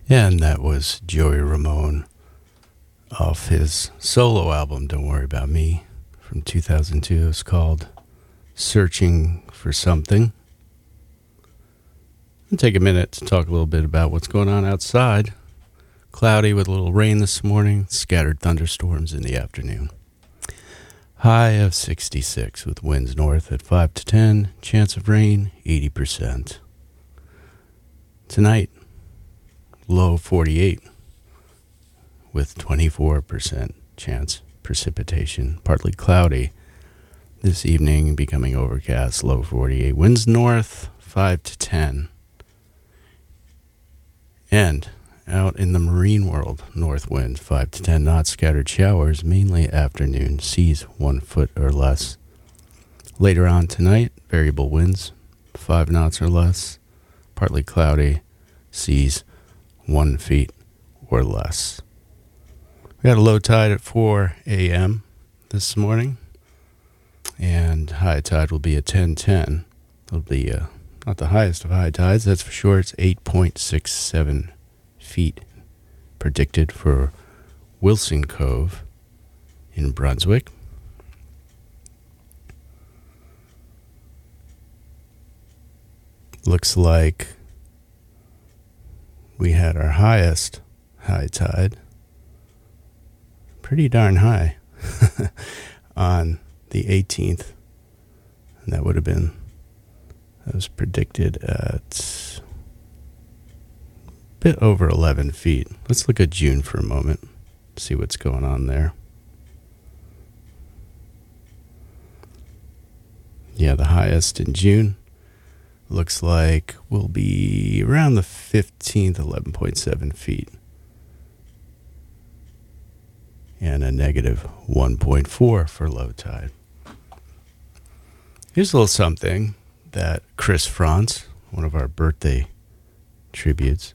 And that was Joey Ramone off his solo album, Don't Worry About Me, from 2002. It's called Searching for Something. I'll take a minute to talk a little bit about what's going on outside. Cloudy with a little rain this morning, scattered thunderstorms in the afternoon. High of 66 with winds north at 5 to 10, chance of rain 80%. Tonight, low 48 with 24% chance precipitation, partly cloudy. This evening becoming overcast, low 48, winds north 5 to 10. And out in the marine world, north wind 5 to 10 knots, scattered showers, mainly afternoon, seas 1 foot or less. Later on tonight, variable winds 5 knots or less, partly cloudy, seas 1 feet or less. We had a low tide at 4 a.m. this morning, and high tide will be at 10:10. It'll be not the highest of high tides, that's for sure. It's 8.67 feet predicted for Wilson Cove in Brunswick. Looks like we had our highest high tide, pretty darn high, on the 18th, and that was predicted at bit over 11 feet. Let's look at June for a moment, see what's going on there. Yeah, the highest in June looks like will be around the 15th, 11.7 feet. And a negative 1.4 for low tide. Here's a little something that Chris Frantz, one of our birthday tributes,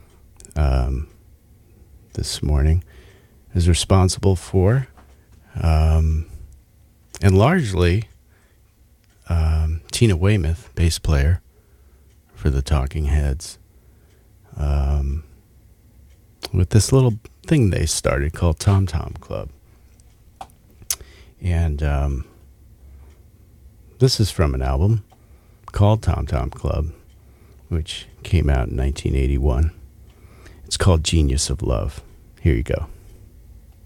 this morning, is responsible for, and largely Tina Weymouth, bass player for the Talking Heads, with this little thing they started called Tom Tom Club. And this is from an album called Tom Tom Club, which came out in 1981. It's called Genius of Love. Here you go.